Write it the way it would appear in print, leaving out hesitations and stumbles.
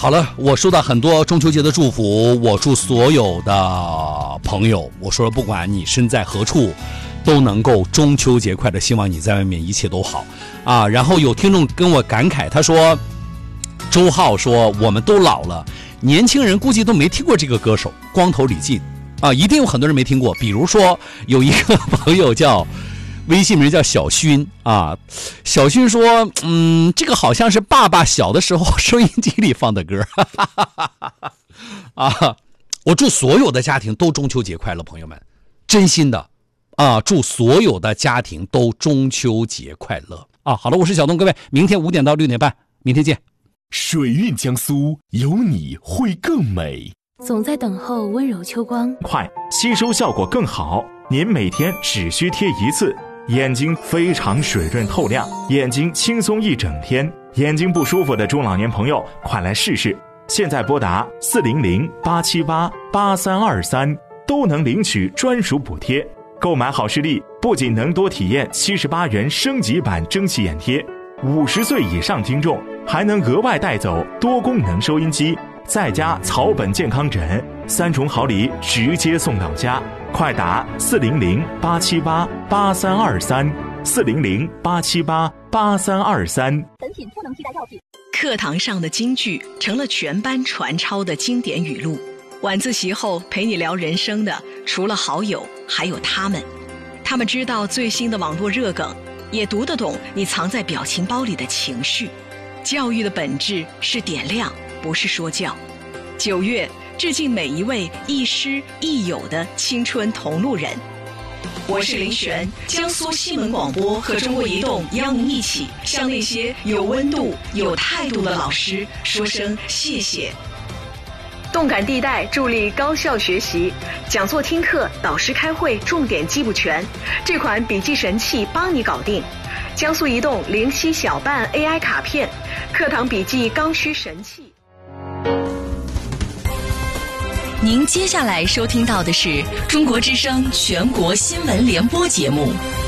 好了，我收到很多中秋节的祝福，我祝所有的朋友，我说了，不管你身在何处，都能够中秋节快乐，希望你在外面一切都好啊。然后有听众跟我感慨，他说，周浩说我们都老了，年轻人估计都没听过这个歌手光头李进啊，一定有很多人没听过。比如说有一个朋友叫微信名叫小勋啊，小勋说，这个好像是爸爸小的时候收音机里放的歌，啊，我祝所有的家庭都中秋节快乐，朋友们，真心的啊，祝所有的家庭都中秋节快乐啊！好了，我是小东，各位，明天5点到6点半，明天见。 水韵江苏，有你会更美。 总在等候温柔秋光， 快，吸收效果更好。您每天只需贴1次，眼睛非常水润透亮，眼睛轻松一整天。眼睛不舒服的中老年朋友，快来试试！现在拨打400-878-8323，都能领取专属补贴。购买好视力，不仅能多体验78元升级版蒸汽眼贴，50岁以上听众还能额外带走多功能收音机，再加草本健康枕，3重好礼直接送到家。快打400-878-8323，400-878-8323。 本品不能替代药品。 课堂上的金句成了全班传抄的经典语录。晚自习后陪你聊人生的，除了好友，还有他们。他们知道最新的网络热梗，也读得懂你藏在表情包里的情绪。教育的本质是点亮，不是说教。9月，致敬每一位亦师亦友的青春同路人。我是林璇，江苏西门广播和中国移动邀您一起向那些有温度、有态度的老师说声谢谢。 动感地带助力高效学习，讲座听课，导师开会，重点记不全，这款笔记神器帮你搞定。江苏移动灵犀小办 AI 卡片，课堂笔记刚需神器。 您接下来收听到的是中国之声全国新闻联播节目。